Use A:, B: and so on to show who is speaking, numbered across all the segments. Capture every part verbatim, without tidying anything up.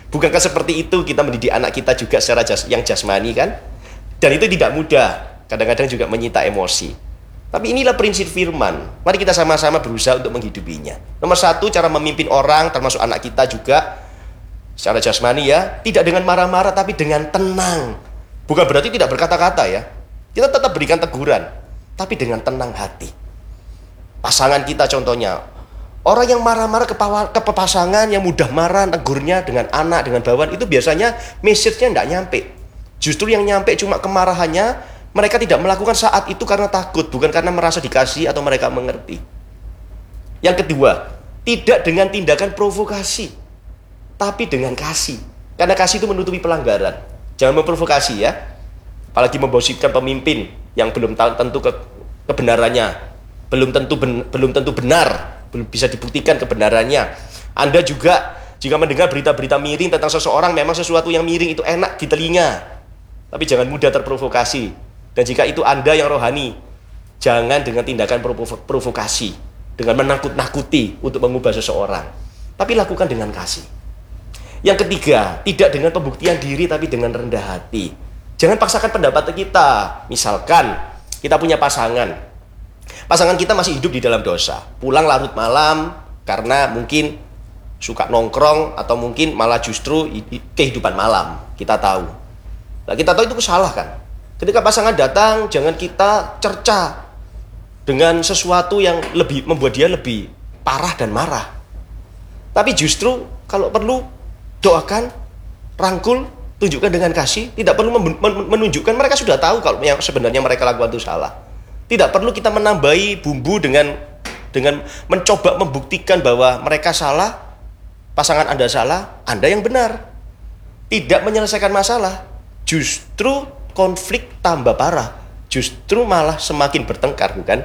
A: Bukankah seperti itu kita mendidik anak kita juga secara jas yang jasmani kan? Dan itu tidak mudah, kadang-kadang juga menyita emosi. Tapi inilah prinsip firman. Mari kita sama-sama berusaha untuk menghidupinya. Nomor satu, cara memimpin orang, termasuk anak kita juga, secara jasmani ya, tidak dengan marah-marah tapi dengan tenang. Bukan berarti tidak berkata-kata ya. Kita tetap berikan teguran, tapi dengan tenang hati. Pasangan kita contohnya, orang yang marah-marah ke, ke pasangan, yang mudah marah, tegurnya dengan anak, dengan bawahan, itu biasanya message-nya tidak nyampe. Justru yang nyampe cuma kemarahannya, mereka tidak melakukan saat itu karena takut, bukan karena merasa dikasih atau mereka mengerti. Yang kedua, tidak dengan tindakan provokasi, tapi dengan kasih. Karena kasih itu menutupi pelanggaran. Jangan memprovokasi ya. Apalagi membosikkan pemimpin yang belum tentu ke, kebenarannya, belum tentu ben, belum tentu benar, belum bisa dibuktikan kebenarannya. Anda juga jika mendengar berita-berita miring tentang seseorang, memang sesuatu yang miring itu enak di telinga, tapi jangan mudah terprovokasi. Dan jika itu Anda yang rohani, jangan dengan tindakan provokasi, dengan menakut-nakuti untuk mengubah seseorang, tapi lakukan dengan kasih. Yang ketiga, tidak dengan pembuktian diri tapi dengan rendah hati. Jangan paksakan pendapat kita. Misalkan kita punya pasangan, pasangan kita masih hidup di dalam dosa, pulang larut malam karena mungkin suka nongkrong atau mungkin malah justru kehidupan malam. Kita tahu. Nah, kita tahu itu salah kan? Ketika pasangan datang, jangan kita cerca dengan sesuatu yang lebih membuat dia lebih parah dan marah. Tapi justru kalau perlu doakan, rangkul, tunjukkan dengan kasih. Tidak perlu menunjukkan, mereka sudah tahu kalau yang sebenarnya mereka lakukan itu salah. Tidak perlu kita menambahi bumbu dengan dengan mencoba membuktikan bahwa mereka salah, pasangan Anda salah, Anda yang benar. Tidak menyelesaikan masalah, justru konflik tambah parah, justru malah semakin bertengkar, bukan?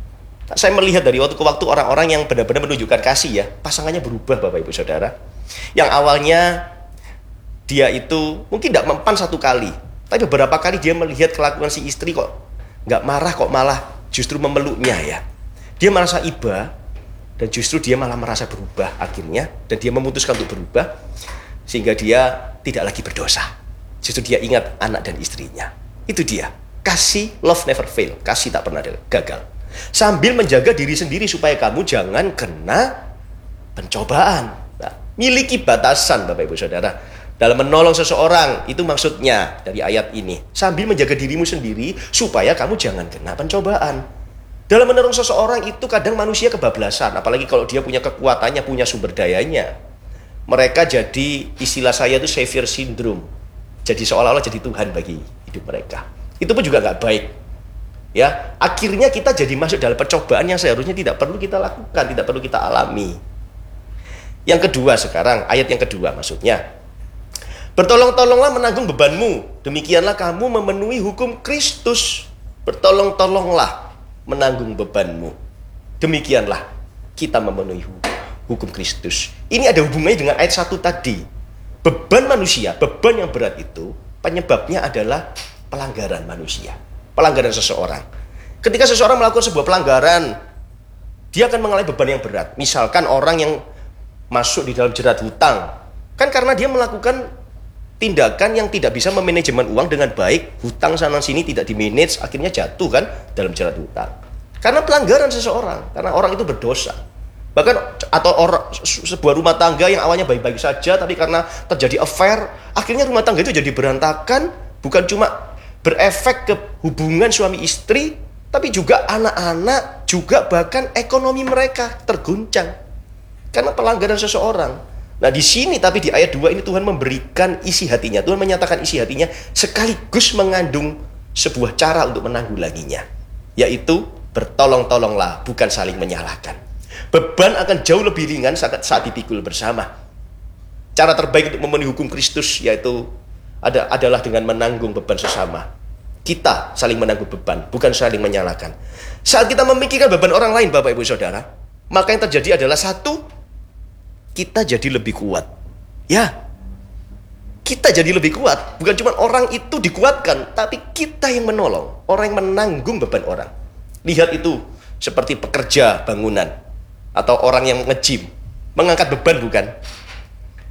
A: Saya melihat dari waktu ke waktu orang-orang yang benar-benar menunjukkan kasih ya, pasangannya berubah Bapak Ibu Saudara. Yang awalnya dia itu mungkin tidak mempan satu kali, tapi beberapa kali dia melihat kelakuan si istri kok nggak marah, kok malah justru memeluknya ya. Dia merasa iba dan justru dia malah merasa berubah akhirnya, dan dia memutuskan untuk berubah sehingga dia tidak lagi berdosa. Justru dia ingat anak dan istrinya. Itu dia. Kasih, love never fail. Kasih tak pernah gagal. Sambil menjaga diri sendiri supaya kamu jangan kena pencobaan. Nah, miliki batasan Bapak Ibu Saudara. Dalam menolong seseorang, itu maksudnya dari ayat ini. Sambil menjaga dirimu sendiri supaya kamu jangan kena pencobaan. Dalam menolong seseorang itu kadang manusia kebablasan. Apalagi kalau dia punya kekuatannya, punya sumber dayanya. Mereka jadi, istilah saya itu savior syndrome. Jadi seolah-olah jadi Tuhan bagi hidup mereka. Itu pun juga nggak baik. Ya, akhirnya kita jadi masuk dalam percobaan yang seharusnya tidak perlu kita lakukan, tidak perlu kita alami. Yang kedua sekarang, ayat yang kedua maksudnya, bertolong-tolonglah menanggung bebanmu, demikianlah kamu memenuhi hukum Kristus. Bertolong-tolonglah menanggung bebanmu, demikianlah kita memenuhi hukum Kristus. Ini ada hubungannya dengan ayat satu tadi. Beban manusia, beban yang berat itu penyebabnya adalah pelanggaran manusia, pelanggaran seseorang. Ketika seseorang melakukan sebuah pelanggaran, dia akan mengalami beban yang berat. Misalkan orang yang masuk di dalam jerat hutang, kan karena dia melakukan tindakan yang tidak bisa memanajemen uang dengan baik, hutang sana sini tidak dimanage, akhirnya jatuh kan dalam jerat hutang. Karena pelanggaran seseorang, karena orang itu berdosa. Bahkan atau orang sebuah rumah tangga yang awalnya baik-baik saja, tapi karena terjadi affair, akhirnya rumah tangga itu jadi berantakan. Bukan cuma berefek ke hubungan suami istri, tapi juga anak-anak, juga bahkan ekonomi mereka terguncang karena pelanggaran seseorang. Nah di sini tapi di ayat dua ini Tuhan memberikan isi hatinya, Tuhan menyatakan isi hatinya sekaligus mengandung sebuah cara untuk menanggulanginya, yaitu bertolong-tolonglah, bukan saling menyalahkan. Beban akan jauh lebih ringan saat, saat dipikul bersama. Cara terbaik untuk memenuhi hukum Kristus yaitu ada, adalah dengan menanggung beban sesama. Kita saling menanggung beban, bukan saling menyalahkan. Saat kita memikirkan beban orang lain Bapak Ibu Saudara, maka yang terjadi adalah satu, kita jadi lebih kuat. Ya, kita jadi lebih kuat. Bukan cuma orang itu dikuatkan, tapi kita yang menolong, orang yang menanggung beban orang. Lihat itu seperti pekerja bangunan atau orang yang nge-gym, mengangkat beban bukan?